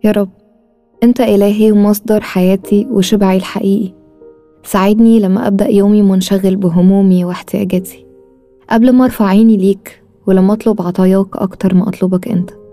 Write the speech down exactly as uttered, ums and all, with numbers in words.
يا رب، أنت إلهي ومصدر حياتي وشبعي الحقيقي. ساعدني لما أبدأ يومي منشغل بهمومي واحتياجاتي، قبل ما أرفع عيني ليك ولما أطلب عطاياك أكتر ما أطلبك أنت.